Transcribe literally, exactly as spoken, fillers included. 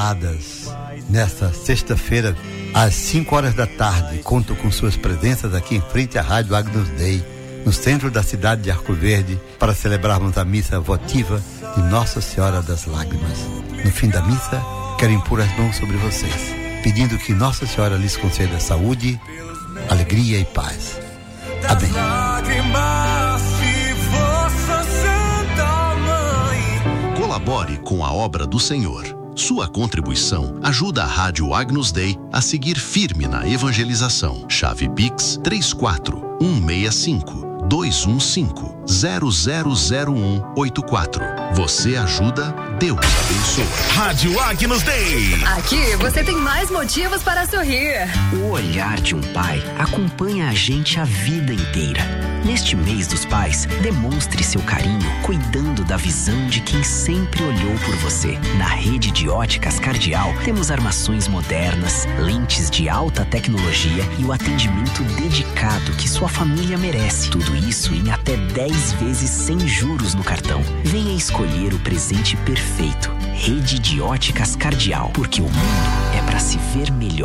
Nesta sexta-feira, às cinco horas da tarde, conto com suas presenças aqui em frente à Rádio Agnus Dei, no centro da cidade de Arco Verde, para celebrarmos a missa votiva de Nossa Senhora das Lágrimas. No fim da missa, quero impor as mãos sobre vocês, pedindo que Nossa Senhora lhes conceda saúde, alegria e paz. Amém. Colabore com a obra do Senhor. Sua contribuição ajuda a Rádio Agnus Dei a seguir firme na evangelização. Chave Pix três quatro um seis cinco dois um cinco zero zero zero um oito quatro. Você ajuda, Deus abençoa. Rádio Agnus Dei. Aqui você tem mais motivos para sorrir. O olhar de um pai acompanha a gente a vida inteira. Neste mês dos pais, demonstre seu carinho cuidando da visão de quem sempre olhou por você. Na rede de óticas Cardial, temos armações modernas, lentes de alta tecnologia e o atendimento dedicado que sua família merece. Tudo isso em até dez vezes sem juros no cartão. Venha escolher o presente perfeito. Rede de óticas Cardial, porque o mundo é para se ver melhor.